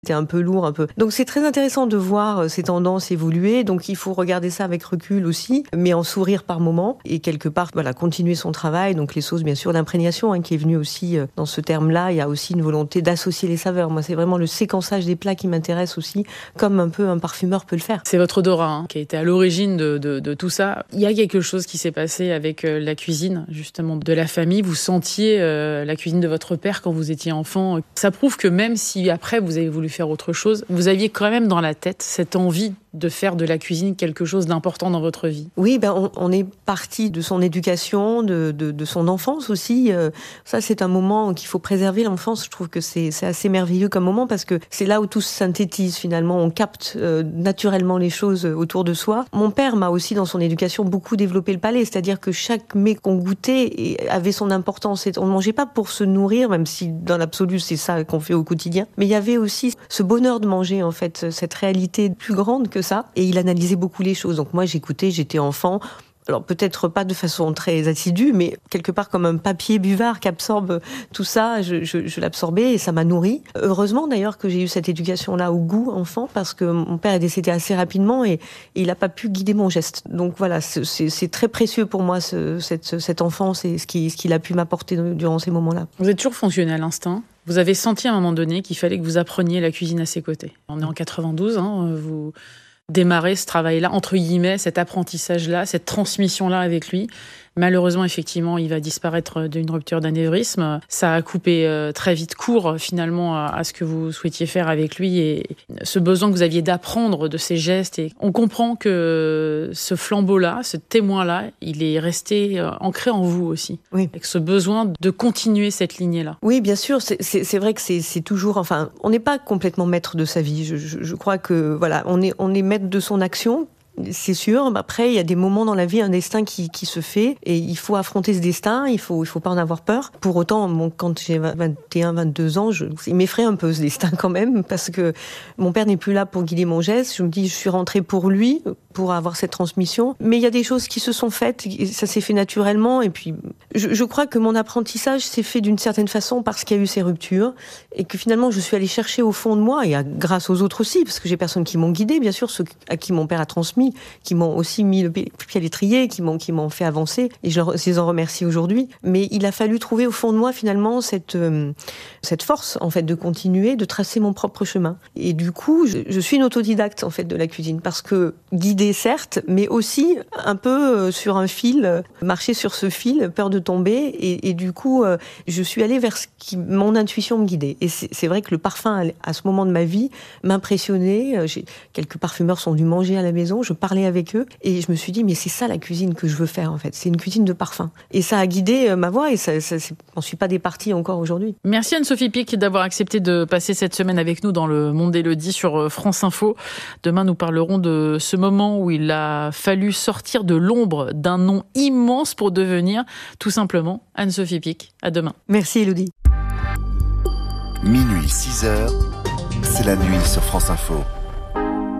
C'était un peu lourd, un peu. Donc c'est très intéressant de voir ces tendances évoluer. Donc il faut regarder ça avec recul aussi, mais en sourire par moment et quelque part, continuer son travail. Donc les sauces, bien sûr, d'imprégnation, qui est venue aussi dans ce terme-là. Il y a aussi une volonté d'associer les saveurs. Moi, c'est vraiment le séquençage des plats qui m'intéresse aussi, comme un peu un parfumeur peut le faire. C'est votre odorat qui a été à l'origine de tout ça. Il y a quelque chose qui s'est passé avec la cuisine, justement, de la famille. Vous sentiez la cuisine de votre père quand vous étiez enfant. Ça prouve que même si après vous avez voulu faire autre chose, vous aviez quand même dans la tête cette envie de faire de la cuisine quelque chose d'important dans votre vie. Oui, on est parti de son éducation, de son enfance aussi. Ça, c'est un moment qu'il faut préserver, l'enfance. Je trouve que c'est assez merveilleux comme moment parce que c'est là où tout se synthétise finalement. On capte naturellement les choses autour de soi. Mon père m'a aussi, dans son éducation, beaucoup développé le palais. C'est-à-dire que chaque mets qu'on goûtait avait son importance. On ne mangeait pas pour se nourrir, même si dans l'absolu, c'est ça qu'on fait au quotidien. Mais il y avait aussi ce bonheur de manger, en fait, cette réalité plus grande que ça. Et il analysait beaucoup les choses. Donc moi, j'écoutais, j'étais enfant. Alors peut-être pas de façon très assidue, mais quelque part comme un papier buvard qui absorbe tout ça, je l'absorbais et ça m'a nourri. Heureusement d'ailleurs que j'ai eu cette éducation-là au goût enfant, parce que mon père est décédé assez rapidement et il n'a pas pu guider mon geste. Donc voilà, c'est très précieux pour moi cette enfance et ce qu'il a pu m'apporter durant ces moments-là. Vous êtes toujours fonctionné à l'instinct. Vous avez senti à un moment donné qu'il fallait que vous appreniez la cuisine à ses côtés. On est en 92, vous démarrer ce travail-là, entre guillemets, cet apprentissage-là, cette transmission-là avec lui. Malheureusement, effectivement, il va disparaître d'une rupture d'anévrisme. Ça a coupé très vite court, finalement, à ce que vous souhaitiez faire avec lui et ce besoin que vous aviez d'apprendre de ses gestes. Et on comprend que ce flambeau-là, ce témoin-là, il est resté ancré en vous aussi. Oui. Avec ce besoin de continuer cette lignée-là. Oui, bien sûr. C'est vrai que c'est toujours... Enfin, on n'est pas complètement maître de sa vie. Je crois que, voilà, on est maître de son action. C'est sûr. Après, il y a des moments dans la vie, un destin qui se fait et il faut affronter ce destin. Il faut pas en avoir peur. Pour autant, quand j'ai 21, 22 ans, il m'effraie un peu ce destin quand même parce que mon père n'est plus là pour guider mon geste. Je me dis, je suis rentrée pour lui, pour avoir cette transmission. Mais il y a des choses qui se sont faites et ça s'est fait naturellement. Et puis, je crois que mon apprentissage s'est fait d'une certaine façon parce qu'il y a eu ces ruptures et que finalement, je suis allée chercher au fond de moi et grâce aux autres aussi, parce que j'ai personne qui m'ont guidée, bien sûr, ceux à qui mon père a transmis, qui m'ont aussi mis le pied à l'étrier, qui m'ont fait avancer, et je les en remercie aujourd'hui. Mais il a fallu trouver au fond de moi finalement cette force en fait de continuer, de tracer mon propre chemin. Et du coup, je suis une autodidacte en fait de la cuisine parce que guidée certes, mais aussi un peu sur un fil, marcher sur ce fil, peur de tomber. Et du coup, je suis allée vers ce qui mon intuition me guidait. Et c'est vrai que le parfum à ce moment de ma vie m'impressionnait. Quelques parfumeurs sont venus manger à la maison. Je parlais avec eux et je me suis dit mais c'est ça la cuisine que je veux faire en fait, c'est une cuisine de parfum et ça a guidé ma voie et j'en suis pas départie encore aujourd'hui. Merci Anne-Sophie Pic d'avoir accepté de passer cette semaine avec nous dans le Monde d'Élodie sur France Info. Demain nous parlerons de ce moment où il a fallu sortir de l'ombre d'un nom immense pour devenir tout simplement Anne-Sophie Pic. À demain. Merci Élodie. Minuit 6h, c'est la nuit sur France Info.